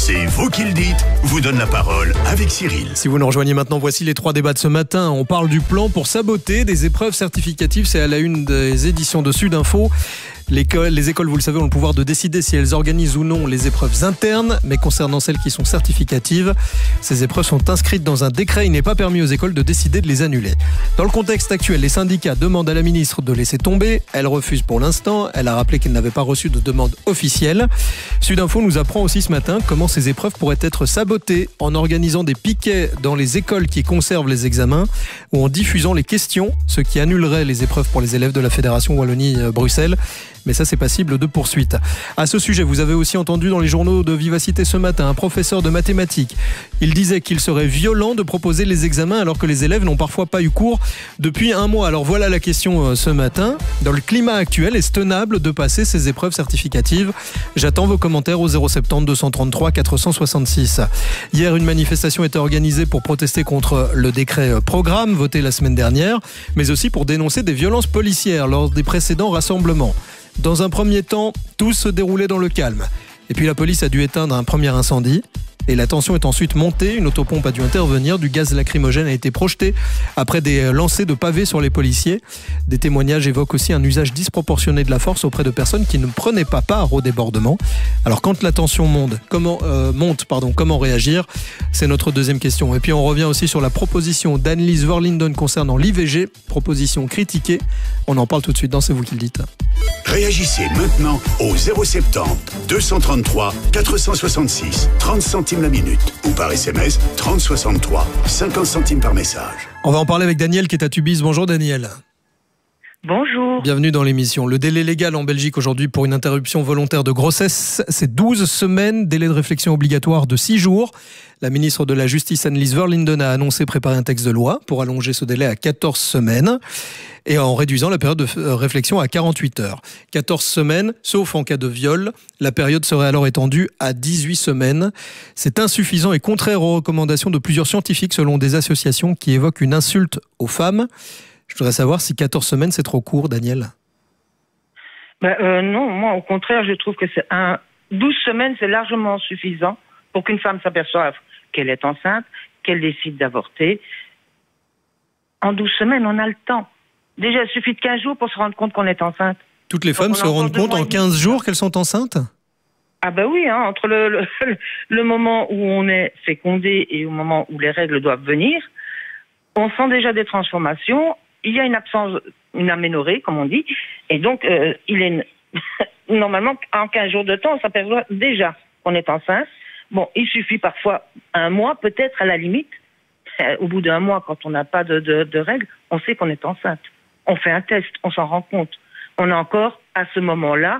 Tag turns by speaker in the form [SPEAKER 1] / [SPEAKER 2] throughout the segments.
[SPEAKER 1] C'est vous qui le dites, vous donne la parole avec Cyril.
[SPEAKER 2] Si vous nous rejoignez maintenant, voici les 3 débats de ce matin. On parle du plan pour saboter des épreuves certificatives. C'est à la une des éditions de Sud Info. Les écoles, vous le savez, ont le pouvoir de décider si elles organisent ou non les épreuves internes, mais concernant celles qui sont certificatives, ces épreuves sont inscrites dans un décret. Il n'est pas permis aux écoles de décider de les annuler. Dans le contexte actuel, les syndicats demandent à la ministre de laisser tomber. Elle refuse pour l'instant. Elle a rappelé qu'elle n'avait pas reçu de demande officielle. Sud Info nous apprend aussi ce matin comment ces épreuves pourraient être sabotées en organisant des piquets dans les écoles qui conservent les examens ou en diffusant les questions, ce qui annulerait les épreuves pour les élèves de la Fédération Wallonie-Bruxelles. Mais ça, c'est passible de poursuite. À ce sujet, vous avez aussi entendu dans les journaux de Vivacité ce matin un professeur de mathématiques. Il disait qu'il serait violent de proposer les examens alors que les élèves n'ont parfois pas eu cours depuis 1 mois. Alors voilà la question ce matin. Dans le climat actuel, est-ce tenable de passer ces épreuves certificatives? J'attends vos commentaires au 070 233 466. Hier, une manifestation était organisée pour protester contre le décret programme voté la semaine dernière, mais aussi pour dénoncer des violences policières lors des précédents rassemblements. Dans un premier temps, tout se déroulait dans le calme. Et puis la police a dû éteindre un premier incendie. Et la tension est ensuite montée, une autopompe a dû intervenir, du gaz lacrymogène a été projeté après des lancers de pavés sur les policiers. Des témoignages évoquent aussi un usage disproportionné de la force auprès de personnes qui ne prenaient pas part au débordement. Alors quand la tension monte, comment réagir? C'est notre deuxième question. Et puis on revient aussi sur la proposition d'Annelies Verlinden concernant l'IVG, proposition critiquée. On en parle tout de suite dans C'est vous qui le dites.
[SPEAKER 1] Réagissez maintenant au 070 233 466 30 centimes la minute ou par SMS 3063 50 centimes par message.
[SPEAKER 2] On va en parler avec Daniel qui est à Tubize. Bonjour Daniel.
[SPEAKER 3] Bonjour.
[SPEAKER 2] Bienvenue dans l'émission. Le délai légal en Belgique aujourd'hui pour une interruption volontaire de grossesse, c'est 12 semaines, délai de réflexion obligatoire de 6 jours. La ministre de la Justice, Annelies Verlinden, a annoncé préparer un texte de loi pour allonger ce délai à 14 semaines et en réduisant la période de réflexion à 48 heures. 14 semaines, sauf en cas de viol. La période serait alors étendue à 18 semaines. C'est insuffisant et contraire aux recommandations de plusieurs scientifiques selon des associations qui évoquent une insulte aux femmes. Je voudrais savoir si 14 semaines, c'est trop court, Daniel.
[SPEAKER 3] Non, moi, au contraire, je trouve que 12 semaines, c'est largement suffisant pour qu'une femme s'aperçoive qu'elle est enceinte, qu'elle décide d'avorter. En 12 semaines, on a le temps. Déjà, il suffit de 15 jours pour se rendre compte qu'on est enceinte.
[SPEAKER 2] Toutes les femmes se rendent compte en 15 jours qu'elles sont enceintes?
[SPEAKER 3] Ah ben oui, entre le moment où on est fécondé et au moment où les règles doivent venir, on sent déjà des transformations. Il y a une aménorrhée, comme on dit, et donc normalement, en 15 jours de temps, on s'aperçoit déjà qu'on est enceinte. Bon, il suffit parfois 1 mois, peut-être à la limite. Au bout d'1 mois, quand on n'a pas de règles, on sait qu'on est enceinte. On fait un test, on s'en rend compte. On a encore, à ce moment-là,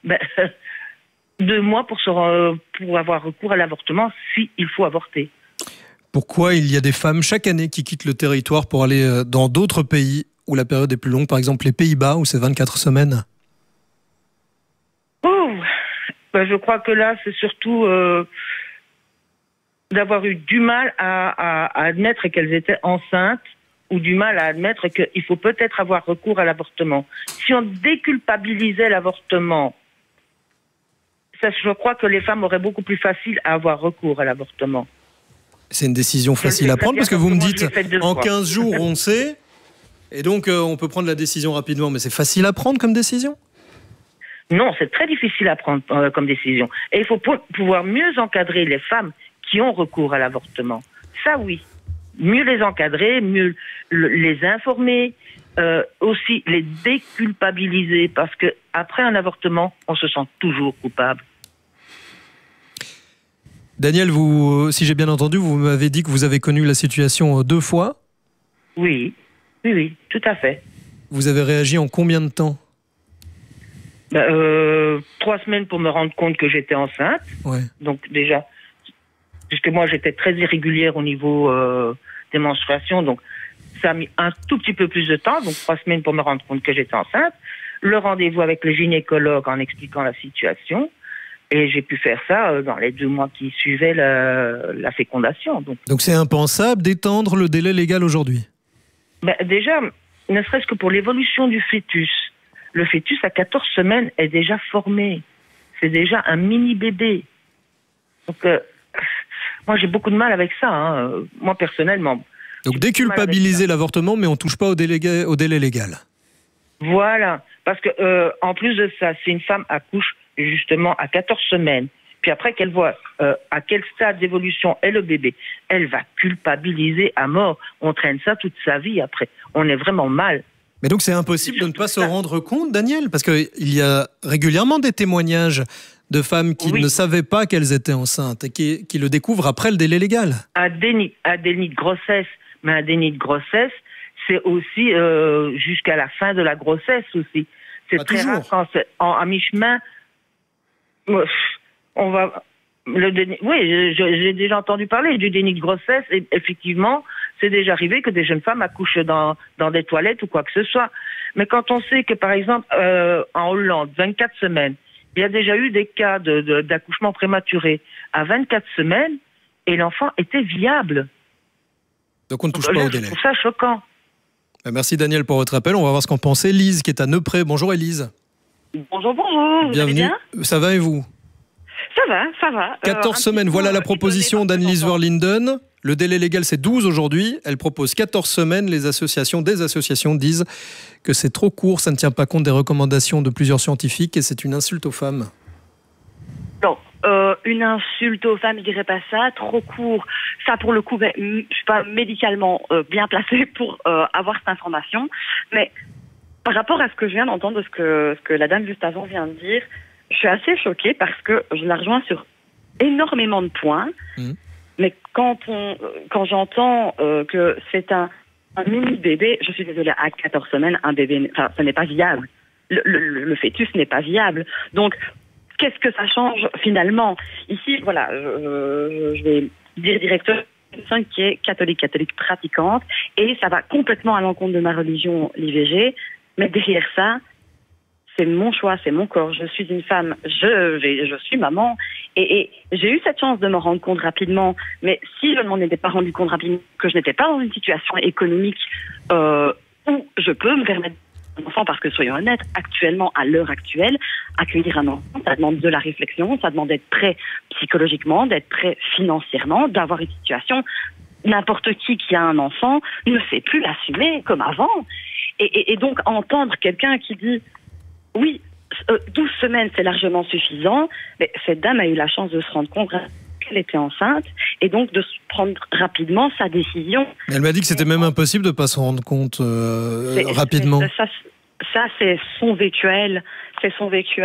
[SPEAKER 3] 2 mois pour avoir recours à l'avortement s'il faut avorter.
[SPEAKER 2] Pourquoi il y a des femmes chaque année qui quittent le territoire pour aller dans d'autres pays où la période est plus longue, par exemple les Pays-Bas où c'est 24 semaines?
[SPEAKER 3] Je crois que là, c'est surtout d'avoir eu du mal à admettre qu'elles étaient enceintes ou du mal à admettre qu'il faut peut-être avoir recours à l'avortement. Si on déculpabilisait l'avortement, je crois que les femmes auraient beaucoup plus facile à avoir recours à l'avortement.
[SPEAKER 2] C'est une décision facile à prendre parce que vous me dites en 15 jours on sait et donc on peut prendre la décision rapidement, mais c'est facile à prendre comme décision?
[SPEAKER 3] Non, c'est très difficile à prendre comme décision. Et il faut pouvoir mieux encadrer les femmes qui ont recours à l'avortement. Ça oui, mieux les encadrer, mieux les informer, aussi les déculpabiliser parce que après un avortement, on se sent toujours coupable.
[SPEAKER 2] Daniel, vous, si j'ai bien entendu, vous m'avez dit que vous avez connu la situation 2 fois.
[SPEAKER 3] Oui, tout à fait.
[SPEAKER 2] Vous avez réagi en combien de temps?
[SPEAKER 3] 3 semaines pour me rendre compte que j'étais enceinte.
[SPEAKER 2] Ouais.
[SPEAKER 3] Donc déjà, puisque moi j'étais très irrégulière au niveau des menstruations, donc ça a mis un tout petit peu plus de temps, donc 3 semaines pour me rendre compte que j'étais enceinte. Le rendez-vous avec le gynécologue en expliquant la situation. Et j'ai pu faire ça dans les 2 mois qui suivaient la fécondation.
[SPEAKER 2] Donc c'est impensable d'étendre le délai légal aujourd'hui?
[SPEAKER 3] Déjà, ne serait-ce que pour l'évolution du fœtus. Le fœtus, à 14 semaines, est déjà formé. C'est déjà un mini-bébé. Donc Moi, j'ai beaucoup de mal avec ça, hein, moi personnellement.
[SPEAKER 2] Donc déculpabiliser l'avortement, mais on ne touche pas au délai légal.
[SPEAKER 3] Voilà, parce que en plus de ça, si une femme accouche justement à 14 semaines, puis après qu'elle voit à quel stade d'évolution est le bébé, elle va culpabiliser à mort. On traîne ça toute sa vie après. On est vraiment mal.
[SPEAKER 2] Mais donc c'est impossible de ne pas se rendre compte, Daniel, parce qu'il y a régulièrement des témoignages de femmes qui ne savaient pas qu'elles étaient enceintes et qui le découvrent après le délai légal.
[SPEAKER 3] Un déni de grossesse, mais un déni de grossesse, c'est aussi jusqu'à la fin de la grossesse aussi. C'est
[SPEAKER 2] pas
[SPEAKER 3] très
[SPEAKER 2] toujours.
[SPEAKER 3] rare quand c'est à mi-chemin. On va le déni. Oui, j'ai déjà entendu parler du déni de grossesse. Et effectivement, c'est déjà arrivé que des jeunes femmes accouchent dans des toilettes ou quoi que ce soit. Mais quand on sait que, par exemple, en Hollande, 24 semaines, il y a déjà eu des cas d'accouchement prématuré à 24 semaines et l'enfant était viable.
[SPEAKER 2] Donc on ne touche pas au délai.
[SPEAKER 3] Je trouve ça choquant.
[SPEAKER 2] Merci Daniel pour votre appel. On va voir ce qu'en pense Élise qui est à Neupré. Bonjour Élise.
[SPEAKER 4] Bonjour.
[SPEAKER 2] Bienvenue.
[SPEAKER 4] Vous allez bien ?
[SPEAKER 2] Ça va et vous ?
[SPEAKER 4] Ça va.
[SPEAKER 2] 14 semaines, voilà la proposition d'Annelise Verlinden. Le délai légal, c'est 12 aujourd'hui. Elle propose 14 semaines. Des associations disent que c'est trop court, ça ne tient pas compte des recommandations de plusieurs scientifiques et c'est une insulte aux femmes.
[SPEAKER 4] Non, une insulte aux femmes, je dirais pas ça. Trop court. Ça, pour le coup, je suis pas médicalement bien placée pour avoir cette information. Mais par rapport à ce que je viens d'entendre, ce que la dame juste avant vient de dire, je suis assez choquée parce que je la rejoins sur énormément de points. Mais quand j'entends que c'est un mini bébé, je suis désolée, à 14 semaines, un bébé, ça n'est pas viable. Le fœtus n'est pas viable. Donc, qu'est-ce que ça change finalement ? Ici, voilà, je vais dire directement une personne qui est catholique pratiquante, et ça va complètement à l'encontre de ma religion, l'IVG. Mais derrière ça, c'est mon choix, c'est mon corps. Je suis une femme, je suis maman, et j'ai eu cette chance de m'en rendre compte rapidement. Mais si je ne m'en étais pas rendu compte rapidement, que je n'étais pas dans une situation économique où je peux me permettre un enfant, parce que soyons honnêtes, actuellement, à l'heure actuelle, accueillir un enfant, ça demande de la réflexion, ça demande d'être prêt psychologiquement, d'être prêt financièrement, d'avoir une situation. N'importe qui a un enfant ne sait plus l'assumer comme avant. Et donc entendre quelqu'un qui dit oui, 12 semaines, c'est largement suffisant. Mais cette dame a eu la chance de se rendre compte qu'elle était enceinte et donc de prendre rapidement sa décision. Elle
[SPEAKER 2] m'a dit que c'était même impossible de ne pas se rendre compte rapidement.
[SPEAKER 4] Ça, c'est son vécu. C'est son vécu.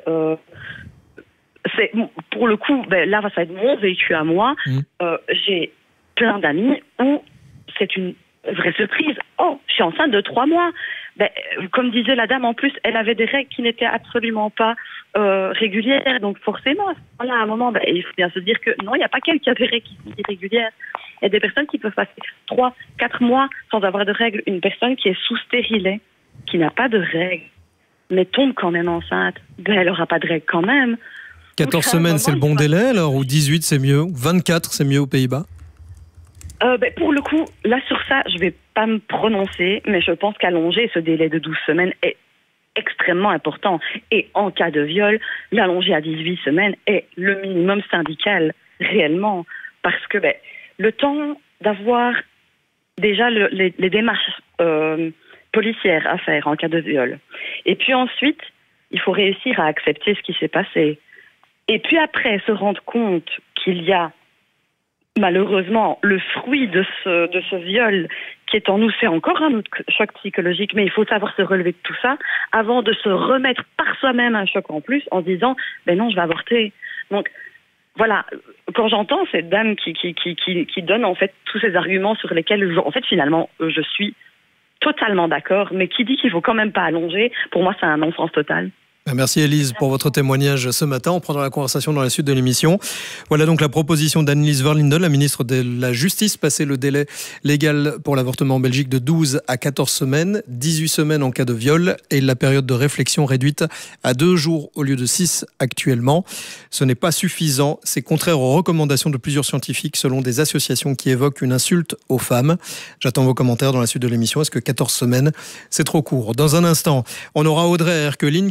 [SPEAKER 4] Pour le coup, là, ça va être mon vécu à moi. J'ai plein d'amis où c'est une vraie surprise. Oh, je suis enceinte de 3 mois. Comme disait la dame, en plus, elle avait des règles qui n'étaient absolument pas régulières. Donc forcément, à un moment, il faut bien se dire que non, il n'y a pas qu'elle qui a des règles qui sont irrégulières. Il y a des personnes qui peuvent passer 3, 4 mois sans avoir de règles. Une personne qui est sous stérilet, qui n'a pas de règles, mais tombe quand même enceinte, elle n'aura pas de règles quand même.
[SPEAKER 2] 14 semaines, c'est le bon délai alors, ou 18 c'est mieux, ou 24 c'est mieux aux Pays-Bas?
[SPEAKER 4] Pour le coup, là sur ça, je vais pas me prononcer, mais je pense qu'allonger ce délai de 12 semaines est extrêmement important. Et en cas de viol, l'allonger à 18 semaines est le minimum syndical, réellement. Parce que le temps d'avoir déjà les démarches policières à faire en cas de viol. Et puis ensuite, il faut réussir à accepter ce qui s'est passé. Et puis après, se rendre compte qu'il y a malheureusement, le fruit de ce viol qui est en nous, c'est encore un autre choc psychologique, mais il faut savoir se relever de tout ça avant de se remettre par soi-même un choc en plus en se disant non, je vais avorter. Donc voilà, quand j'entends cette dame qui donne en fait tous ces arguments sur lesquels finalement je suis totalement d'accord, mais qui dit qu'il faut quand même pas allonger, pour moi c'est un non-sens total.
[SPEAKER 2] Merci Élise pour votre témoignage ce matin. On prendra la conversation dans la suite de l'émission. Voilà donc la proposition d'Annelise Verlinden, la ministre de la Justice, passer le délai légal pour l'avortement en Belgique de 12 à 14 semaines, 18 semaines en cas de viol et la période de réflexion réduite à 2 jours au lieu de 6 actuellement. Ce n'est pas suffisant, c'est contraire aux recommandations de plusieurs scientifiques selon des associations qui évoquent une insulte aux femmes. J'attends vos commentaires dans la suite de l'émission. Est-ce que 14 semaines, c'est trop court? Dans un instant, on aura Audrey Erkeline qui elle viendra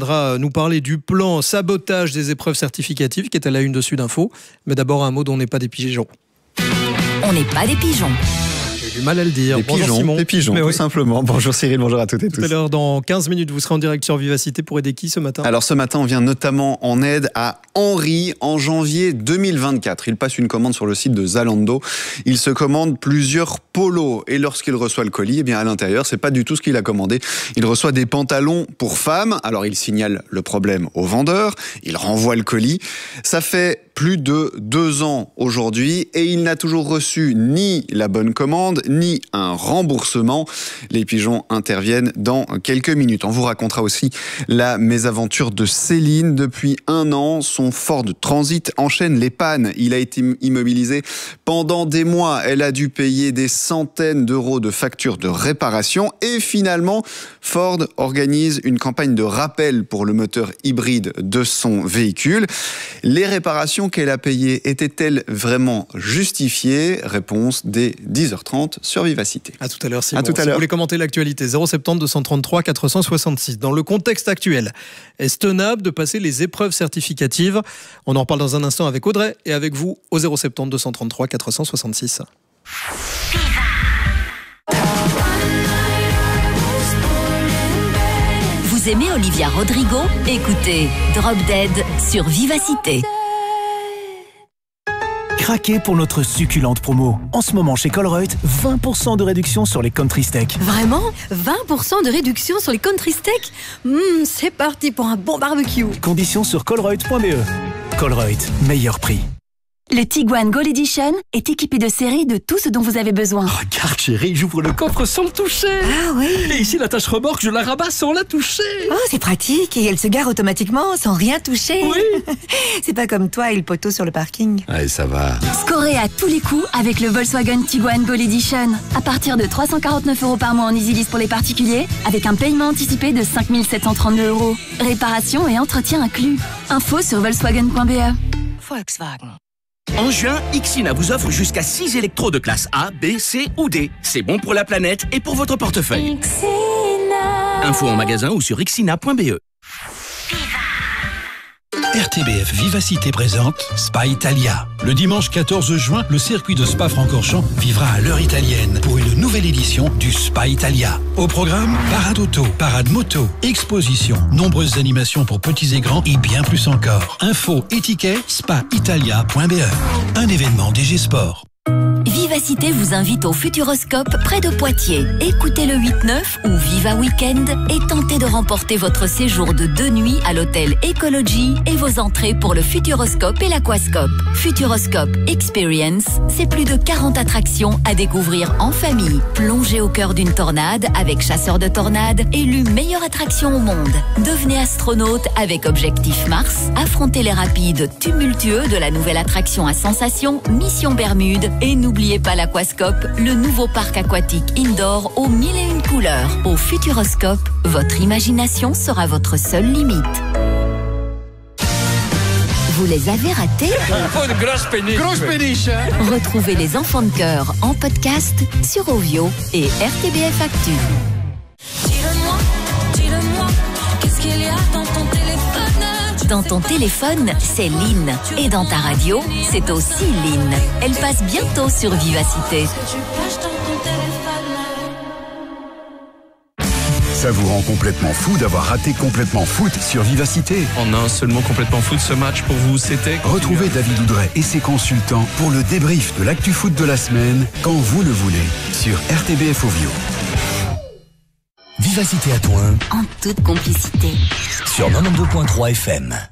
[SPEAKER 2] viendra nous parler du plan sabotage des épreuves certificatives qui est à la une de Sud Info. Mais d'abord un mot dont on n'est pas des pigeons.
[SPEAKER 5] On n'est pas des pigeons.
[SPEAKER 2] J'ai du mal à le dire.
[SPEAKER 6] Des
[SPEAKER 2] Bonjour
[SPEAKER 6] pigeons,
[SPEAKER 2] Simon.
[SPEAKER 6] des pigeons, tout simplement. Bonjour Cyril, bonjour à toutes et tous.
[SPEAKER 2] Tout à l'heure, dans 15 minutes, vous serez en direct sur Vivacité pour aider qui ce matin ?
[SPEAKER 6] Alors ce matin, on vient notamment en aide à Henri en janvier 2024. Il passe une commande sur le site de Zalando. Il se commande plusieurs polos et lorsqu'il reçoit le colis, eh bien à l'intérieur, c'est pas du tout ce qu'il a commandé. Il reçoit des pantalons pour femmes. Alors il signale le problème au vendeur. Il renvoie le colis. Ça fait plus de 2 ans aujourd'hui et il n'a toujours reçu ni la bonne commande ni un remboursement. Les pigeons interviennent dans quelques minutes. On vous racontera aussi la mésaventure de Céline. Depuis 1 an, son Ford Transit enchaîne les pannes. Il a été immobilisé pendant des mois. Elle a dû payer des centaines d'euros de factures de réparation et finalement, Ford organise une campagne de rappel pour le moteur hybride de son véhicule. Les réparations qu'elle a payées étaient-elles vraiment justifiées ? Réponse dès 10h30 sur Vivacité.
[SPEAKER 2] À tout à l'heure, Simon.
[SPEAKER 6] À tout à
[SPEAKER 2] si
[SPEAKER 6] l'heure.
[SPEAKER 2] vous voulez commenter l'actualité, 070 233 466. Dans le contexte actuel, est-ce tenable de passer les épreuves certificatives ? On en reparle dans un instant avec Audrey et avec vous au 070 233 466.
[SPEAKER 5] Vous aimez Olivia Rodrigo ? Écoutez Drop Dead sur Vivacité.
[SPEAKER 7] Craquez pour notre succulente promo. En ce moment chez Colruyt, 20% de réduction sur les country steaks.
[SPEAKER 8] Vraiment ? 20% de réduction sur les country steaks ? C'est parti pour un bon barbecue.
[SPEAKER 7] Conditions sur colruyt.be. Colruyt, meilleur prix.
[SPEAKER 5] Le Tiguan Gold Edition est équipé de série de tout ce dont vous avez besoin.
[SPEAKER 9] Regarde chérie, j'ouvre le coffre sans le toucher.
[SPEAKER 8] Ah oui.
[SPEAKER 9] Et ici l'attache remorque, je la rabats sans la toucher.
[SPEAKER 8] Oh, c'est pratique et elle se gare automatiquement sans rien toucher.
[SPEAKER 9] Oui.
[SPEAKER 8] C'est pas comme toi et le poteau sur le parking.
[SPEAKER 9] Allez, ça va.
[SPEAKER 5] Scorez à tous les coups avec le Volkswagen Tiguan Gold Edition. À partir de 349 € par mois en EasyLease pour les particuliers, avec un paiement anticipé de 5 732 €. Réparation et entretien inclus. Info sur volkswagen.be.
[SPEAKER 8] Volkswagen.
[SPEAKER 10] En juin, Ixina vous offre jusqu'à 6 électros de classe A, B, C ou D. C'est bon pour la planète et pour votre portefeuille. Info en magasin ou sur ixina.be.
[SPEAKER 11] RTBF Vivacité présente Spa Italia. Le dimanche 14 juin, le circuit de Spa-Francorchamps vivra à l'heure italienne pour une nouvelle édition du Spa Italia. Au programme, parade auto, parade moto, exposition, nombreuses animations pour petits et grands et bien plus encore. Info et tickets, spaitalia.be. Un événement DG Sport.
[SPEAKER 5] Vivacité vous invite au Futuroscope près de Poitiers. Écoutez le 8-9 ou Viva Weekend et tentez de remporter votre séjour de 2 nuits à l'hôtel Ecology et vos entrées pour le Futuroscope et l'Aquascope. Futuroscope Experience, c'est plus de 40 attractions à découvrir en famille. Plongez au cœur d'une tornade avec Chasseur de tornades, élu meilleure attraction au monde. Devenez astronaute avec Objectif Mars. Affrontez les rapides tumultueux de la nouvelle attraction à sensations Mission Bermude. Et n'oubliez pas l'Aquascope, le nouveau parc aquatique indoor aux 1001 couleurs. Au Futuroscope, votre imagination sera votre seule limite. Vous les avez ratés ?
[SPEAKER 9] Oh, une grosse péniche. Grosse péniche, hein.
[SPEAKER 5] Retrouvez les enfants de cœur en podcast sur Ovio et RTBF Actu.
[SPEAKER 12] Dis-le-moi, qu'est-ce qu'il y a dans ton téléphone ?
[SPEAKER 5] Dans ton téléphone, c'est Lynn. Et dans ta radio, c'est aussi Lynn. Elle passe bientôt sur Vivacité.
[SPEAKER 1] Ça vous rend complètement fou d'avoir raté Complètement Foot sur Vivacité.
[SPEAKER 13] En un seul mot, Complètement Foot, ce match pour vous, c'était...
[SPEAKER 1] Retrouvez David Oudret et ses consultants pour le débrief de l'actu foot de la semaine, quand vous le voulez, sur RTBF Ovio.
[SPEAKER 7] Vivacité à Toin.
[SPEAKER 5] En toute complicité.
[SPEAKER 7] Sur 92.3 FM.